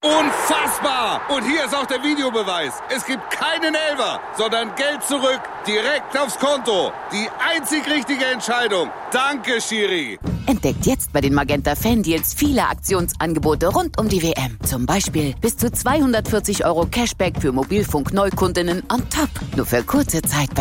Unfassbar! Und hier ist auch der Videobeweis. Es gibt keinen Elfer, sondern Geld zurück, direkt aufs Konto. Die einzig richtige Entscheidung. Danke, Schiri. Entdeckt jetzt bei den Magenta Fan-Deals viele Aktionsangebote rund um die WM. Zum Beispiel bis zu 240 € Cashback für Mobilfunk-Neukundinnen on top. Nur für kurze Zeit bei